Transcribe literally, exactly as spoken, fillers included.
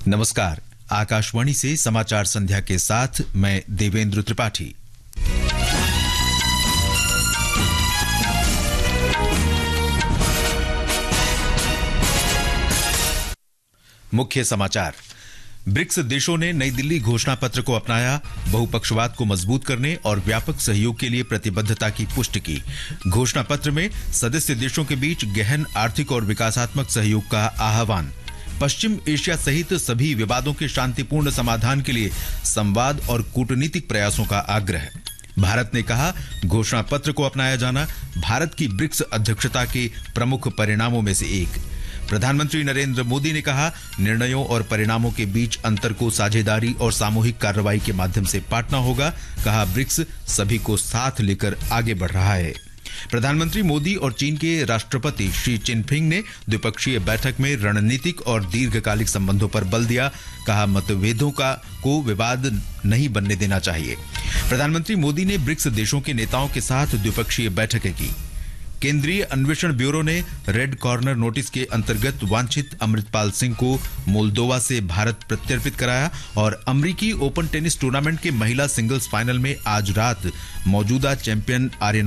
नमस्कार, आकाशवाणी से समाचार संध्या के साथ मैं देवेंद्र त्रिपाठी। मुख्य समाचार। ब्रिक्स देशों ने नई दिल्ली घोषणा पत्र को अपनाया, बहुपक्षवाद को मजबूत करने और व्यापक सहयोग के लिए प्रतिबद्धता की पुष्टि की। घोषणा पत्र में सदस्य देशों के बीच गहन आर्थिक और विकासात्मक सहयोग का आह्वान। पश्चिम एशिया सहित सभी विवादों के शांतिपूर्ण समाधान के लिए संवाद और कूटनीतिक प्रयासों का आग्रह। भारत ने कहा, घोषणा पत्र को अपनाया जाना भारत की ब्रिक्स अध्यक्षता के प्रमुख परिणामों में से एक। प्रधानमंत्री नरेंद्र मोदी ने कहा, निर्णयों और परिणामों के बीच अंतर को साझेदारी और सामूहिक कार्रवाई के माध्यम से पाटना होगा। कहा, ब्रिक्स सभी को साथ लेकर आगे बढ़ रहा है। प्रधानमंत्री मोदी और चीन के राष्ट्रपति शी चिनफिंग ने द्विपक्षीय बैठक में रणनीतिक और दीर्घकालिक संबंधों पर बल दिया। कहा, मतभेदों का को विवाद नहीं बनने देना चाहिए। प्रधानमंत्री मोदी ने ब्रिक्स देशों के नेताओं के साथ द्विपक्षीय बैठकें की। केंद्रीय अन्वेषण ब्यूरो ने रेड कॉर्नर नोटिस के अंतर्गत वांछित अमृतपाल सिंह को मोल्दोवा से भारत प्रत्यर्पित कराया और अमरीकी ओपन टेनिस टूर्नामेंट के महिला सिंगल्स फाइनल में आज रात मौजूदा चैंपियन आर्यना